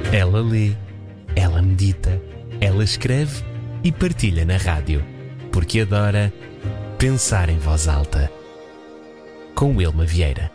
Ela lê, ela medita, ela escreve e partilha na rádio, porque adora pensar em voz alta. Com Wilma Vieira.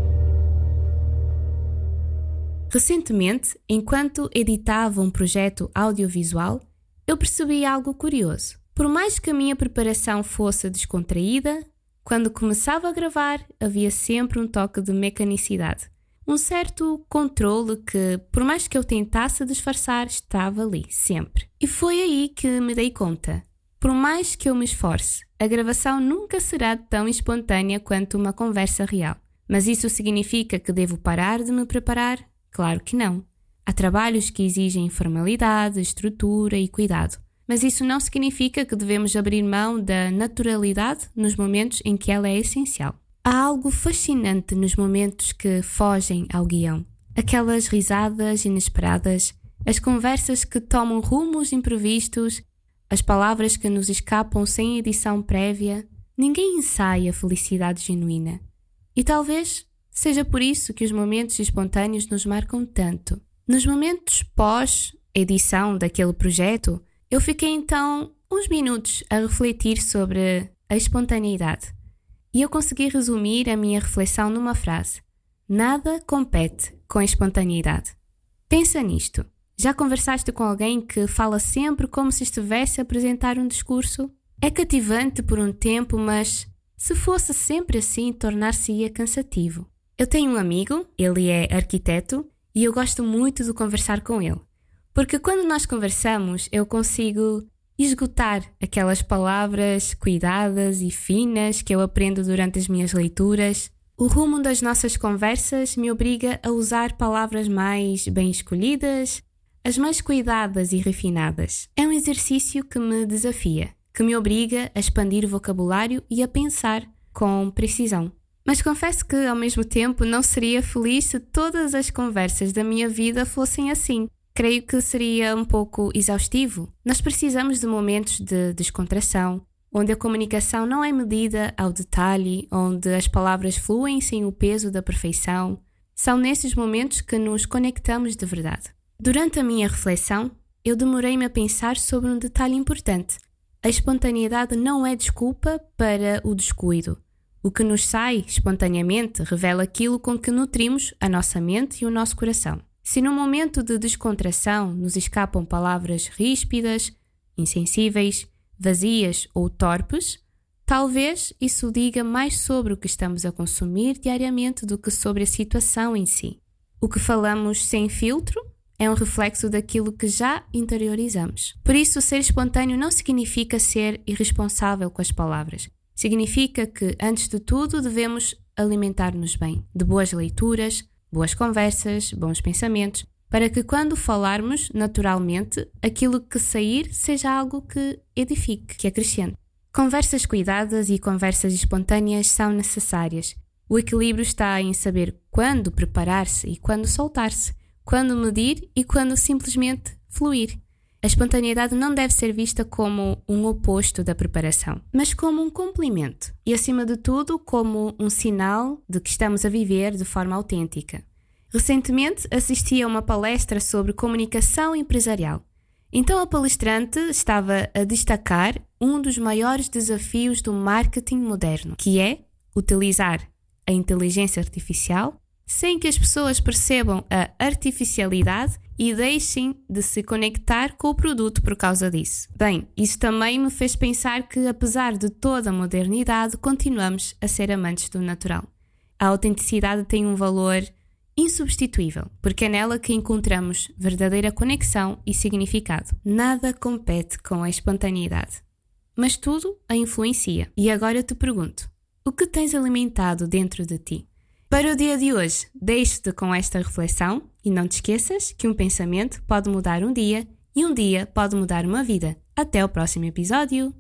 Recentemente, enquanto editava um projeto audiovisual, eu percebi algo curioso. Por mais que a minha preparação fosse descontraída, quando começava a gravar havia sempre um toque de mecanicidade. Um certo controle que, por mais que eu tentasse disfarçar, estava ali, sempre. E foi aí que me dei conta. Por mais que eu me esforce, a gravação nunca será tão espontânea quanto uma conversa real. Mas isso significa que devo parar de me preparar? Claro que não. Há trabalhos que exigem formalidade, estrutura e cuidado. Mas isso não significa que devemos abrir mão da naturalidade nos momentos em que ela é essencial. Há algo fascinante nos momentos que fogem ao guião. Aquelas risadas inesperadas, as conversas que tomam rumos imprevistos, as palavras que nos escapam sem edição prévia. Ninguém ensaia a felicidade genuína. E talvez seja por isso que os momentos espontâneos nos marcam tanto. Nos momentos pós-edição daquele projeto, eu fiquei então uns minutos a refletir sobre a espontaneidade. E eu consegui resumir a minha reflexão numa frase: nada compete com a espontaneidade. Pensa nisto. Já conversaste com alguém que fala sempre como se estivesse a apresentar um discurso? É cativante por um tempo, mas se fosse sempre assim, tornar-se-ia cansativo. Eu tenho um amigo, ele é arquiteto, e eu gosto muito de conversar com ele. Porque quando nós conversamos, eu consigo esgotar aquelas palavras cuidadas e finas que eu aprendo durante as minhas leituras. O rumo das nossas conversas me obriga a usar palavras mais bem escolhidas, as mais cuidadas e refinadas. É um exercício que me desafia, que me obriga a expandir o vocabulário e a pensar com precisão. Mas confesso que, ao mesmo tempo, não seria feliz se todas as conversas da minha vida fossem assim. Creio que seria um pouco exaustivo. Nós precisamos de momentos de descontração, onde a comunicação não é medida ao detalhe, onde as palavras fluem sem o peso da perfeição. São nesses momentos que nos conectamos de verdade. Durante a minha reflexão, eu demorei-me a pensar sobre um detalhe importante. A espontaneidade não é desculpa para o descuido. O que nos sai espontaneamente revela aquilo com que nutrimos a nossa mente e o nosso coração. Se num momento de descontração nos escapam palavras ríspidas, insensíveis, vazias ou torpes, talvez isso diga mais sobre o que estamos a consumir diariamente do que sobre a situação em si. O que falamos sem filtro é um reflexo daquilo que já interiorizamos. Por isso, ser espontâneo não significa ser irresponsável com as palavras. Significa que, antes de tudo, devemos alimentar-nos bem, de boas leituras, boas conversas, bons pensamentos, para que quando falarmos naturalmente, aquilo que sair seja algo que edifique, que acrescente. Conversas cuidadas e conversas espontâneas são necessárias. O equilíbrio está em saber quando preparar-se e quando soltar-se, quando medir e quando simplesmente fluir. A espontaneidade não deve ser vista como um oposto da preparação, mas como um complemento e, acima de tudo, como um sinal de que estamos a viver de forma autêntica. Recentemente assisti a uma palestra sobre comunicação empresarial. Então a palestrante estava a destacar um dos maiores desafios do marketing moderno, que é utilizar a inteligência artificial sem que as pessoas percebam a artificialidade e deixem de se conectar com o produto por causa disso. Bem, isso também me fez pensar que, apesar de toda a modernidade, continuamos a ser amantes do natural. A autenticidade tem um valor insubstituível, porque é nela que encontramos verdadeira conexão e significado. Nada compete com a espontaneidade, mas tudo a influencia. E agora eu te pergunto, o que tens alimentado dentro de ti? Para o dia de hoje, deixo-te com esta reflexão e não te esqueças que um pensamento pode mudar um dia e um dia pode mudar uma vida. Até o próximo episódio!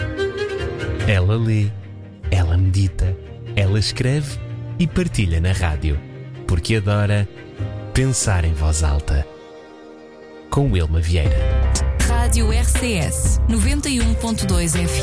Ela lê, ela medita, ela escreve e partilha na rádio, porque adora pensar em voz alta. Com Wilma Vieira. Rádio RCS 91.2 FM.